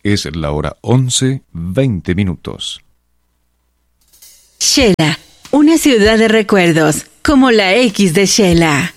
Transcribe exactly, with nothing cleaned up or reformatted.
Es la hora once, veinte minutos. Shela, una ciudad de recuerdos, como la X de Shela.